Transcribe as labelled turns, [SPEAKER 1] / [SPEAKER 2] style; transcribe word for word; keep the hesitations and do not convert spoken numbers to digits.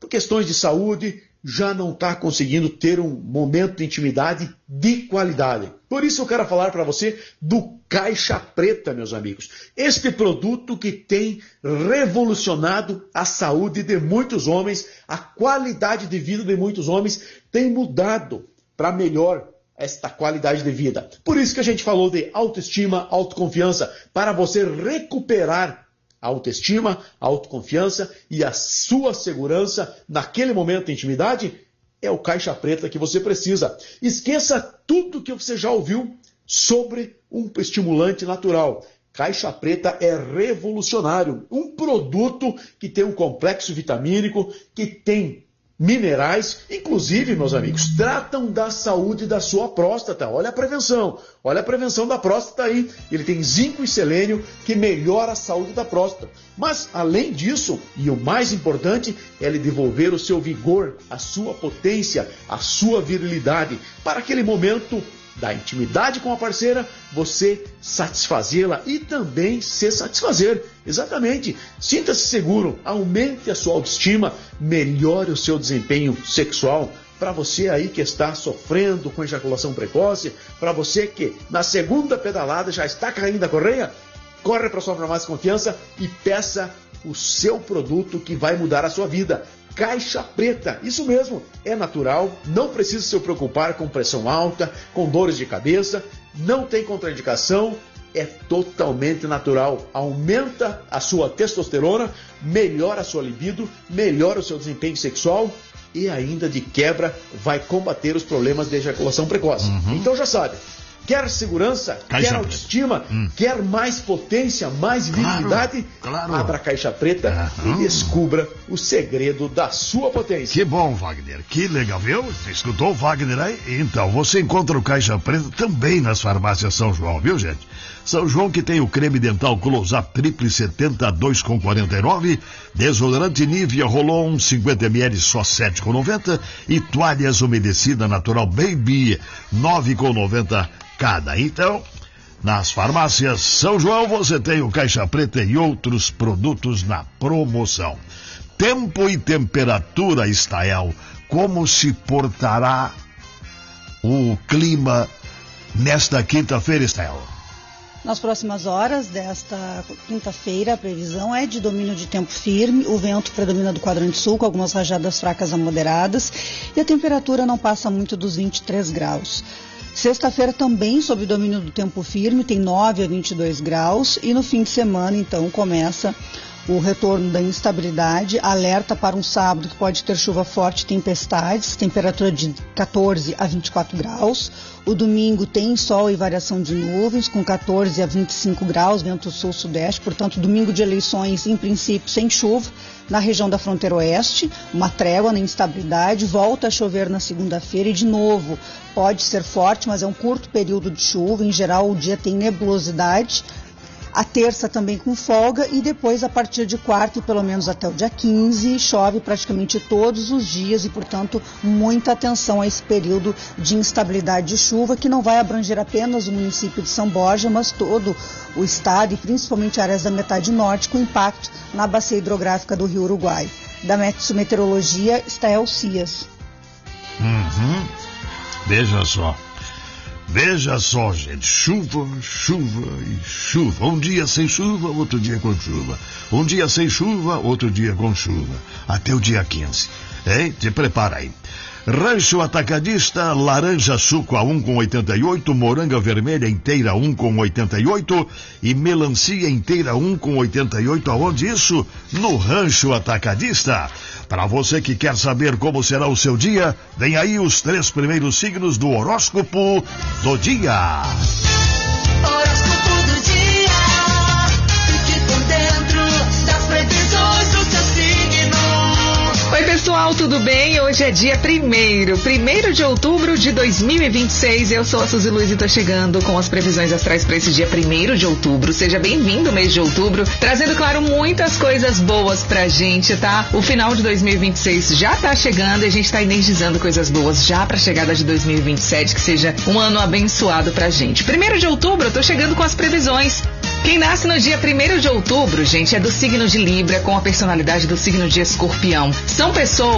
[SPEAKER 1] por questões de saúde, já não está conseguindo ter um momento de intimidade de qualidade. Por isso eu quero falar para você do Caixa Preta, meus amigos. Este produto que tem revolucionado a saúde de muitos homens, a qualidade de vida de muitos homens tem mudado para melhor esta qualidade de vida. Por isso que a gente falou de autoestima, autoconfiança, para você recuperar a autoestima, a autoconfiança e a sua segurança naquele momento de intimidade, é o Caixa Preta que você precisa. Esqueça tudo que você já ouviu sobre um estimulante natural. Caixa Preta é revolucionário. Um produto que tem um complexo vitamínico, que tem minerais, inclusive, meus amigos, tratam da saúde da sua próstata. Olha a prevenção, olha a prevenção da próstata aí. Ele tem zinco e selênio que melhora a saúde da próstata. Mas, além disso, e o mais importante, é ele devolver o seu vigor, a sua potência, a sua virilidade, para aquele momento da intimidade com a parceira, você satisfazê-la e também se satisfazer. Exatamente. Sinta-se seguro, aumente a sua autoestima, melhore o seu desempenho sexual. Para você aí que está sofrendo com ejaculação precoce, para você que na segunda pedalada já está caindo da correia, corre para a sua farmácia Confiança e peça o seu produto que vai mudar a sua vida. Caixa Preta, isso mesmo, é natural, não precisa se preocupar com pressão alta, com dores de cabeça, não tem contraindicação, é totalmente natural, aumenta a sua testosterona, melhora a sua libido, melhora o seu desempenho sexual e ainda de quebra vai combater os problemas de ejaculação precoce. Uhum. Então já sabe, quer segurança,
[SPEAKER 2] Caixa
[SPEAKER 1] quer autoestima, hum. quer mais potência, mais virilidade?
[SPEAKER 2] Claro, claro.
[SPEAKER 1] Abra a Caixa Preta uhum. e descubra o segredo da sua potência.
[SPEAKER 2] Que bom, Wagner. Que legal, viu? Você escutou o Wagner aí? Então, você encontra o Caixa Preta também nas farmácias São João, viu, gente? São João que tem o creme dental Close-Up Triple setenta, dois com quarenta e nove, desodorante Nivea Rolon cinquenta mililitros só sete com noventa e toalhas umedecida natural Baby nove com noventa cada. Então, nas farmácias São João você tem o Caixa Preta e outros produtos na promoção. Tempo e temperatura, Estael, como se portará o clima nesta quinta-feira, Estael?
[SPEAKER 3] Nas próximas horas desta quinta-feira, a previsão é de domínio de tempo firme, o vento predomina do quadrante sul, com algumas rajadas fracas a moderadas, e a temperatura não passa muito dos vinte e três graus. Sexta-feira também sob domínio do tempo firme, tem nove a vinte e dois graus, e no fim de semana, então, começa o retorno da instabilidade, alerta para um sábado que pode ter chuva forte e tempestades, temperatura de quatorze a vinte e quatro graus. O domingo tem sol e variação de nuvens, com quatorze a vinte e cinco graus, vento sul-sudeste, portanto, domingo de eleições, em princípio, sem chuva, na região da fronteira oeste, uma trégua na instabilidade, volta a chover na segunda-feira e, de novo, pode ser forte, mas é um curto período de chuva, em geral o dia tem nebulosidade. A terça também com folga e depois, a partir de quarta e pelo menos até o dia quinze, chove praticamente todos os dias e, portanto, muita atenção a esse período de instabilidade de chuva, que não vai abranger apenas o município de São Borja, mas todo o estado e principalmente áreas da metade norte, com impacto na bacia hidrográfica do Rio Uruguai. Da Meteorologia, Estael Cias.
[SPEAKER 2] Uhum. Veja só. Veja só, gente, chuva, chuva e chuva. Um dia sem chuva, outro dia com chuva. Um dia sem chuva, outro dia com chuva. Até o dia quinze. Hein? Te prepara aí. Rancho Atacadista, laranja suco a um com oitenta e oito, moranga vermelha inteira um com oitenta e oito e melancia inteira um com oitenta e oito. Aonde isso? No Rancho Atacadista. Para você que quer saber como será o seu dia, vem aí os três primeiros signos do horóscopo do dia.
[SPEAKER 4] Horóscopo do dia. Fique por dentro das previsões do seu signo.
[SPEAKER 5] Oi, pessoal, tudo bem? Hoje é dia primeiro, primeiro de outubro de dois mil e vinte e seis. Eu sou a Suzy Luiz e tô chegando com as previsões astrais para esse dia primeiro de outubro. Seja bem-vindo, mês de outubro, trazendo, claro, muitas coisas boas pra gente, tá? O final de dois mil e vinte e seis já tá chegando e a gente tá energizando coisas boas já pra chegada de dois mil e vinte e sete, que seja um ano abençoado pra gente. Primeiro de outubro, eu tô chegando com as previsões. Quem nasce no dia primeiro de outubro, gente, é do signo de Libra, com a personalidade do signo de Escorpião. São pessoas